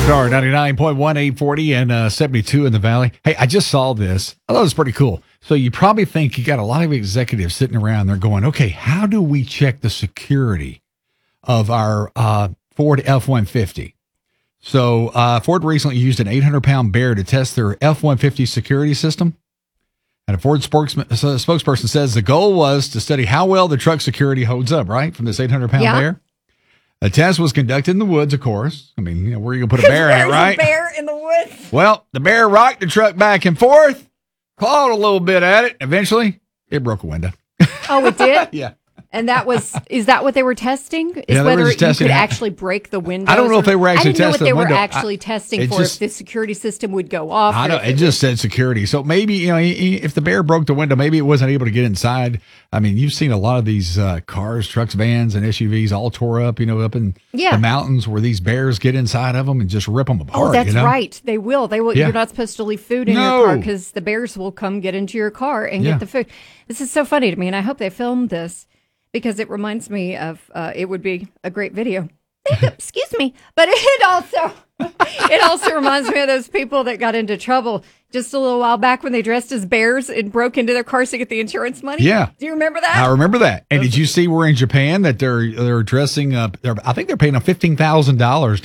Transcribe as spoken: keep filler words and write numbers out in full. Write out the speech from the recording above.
Star ninety-nine point one, eight forty, and uh, seventy-two in the Valley. Hey, I just saw this. I thought it was pretty cool. So you probably think you got a lot of executives sitting around there going, okay, how do we check the security of our uh, Ford F one fifty? So uh, Ford recently used an eight hundred pound bear to test their F one fifty security system. And a Ford spokesman, uh, spokesperson says the goal was to study how well the truck security holds up, right, from this eight hundred pound yeah. bear. A test was conducted in the woods, of course. I mean, you know, where are you going to put a bear at, right? A bear in the woods. Well, the bear rocked the truck back and forth, clawed a little bit at it. Eventually, it broke a window. Oh, it did? Yeah. And that was, is that what they were testing? Is Yeah, they were whether just you testing could how- actually break the window? I don't know if they were actually I didn't know what testing they the were window. actually I- testing it for, just- if the security system would go off. I or know if it just said security. So maybe, you know, he- he- if the bear broke the window, maybe it wasn't able to get inside. I mean, you've seen a lot of these uh, cars, trucks, vans, and S U Vs all tore up, you know, up in Yeah. the mountains where these bears get inside of them and just rip them apart. Oh, that's you know? right. They will. They will. Yeah. You're not supposed to leave food in No. your car because the bears will come get into your car and Yeah. get the food. This is so funny to me, and I hope they filmed this because it reminds me of. Uh, it would be a great video. Excuse me, but it also it also reminds me of those people that got into trouble just a little while back when they dressed as bears and broke into their cars to get the insurance money. Yeah. Do you remember that? I remember that. And did you see we're in Japan that they're they're dressing up? They're, I think they're paying them fifteen thousand dollars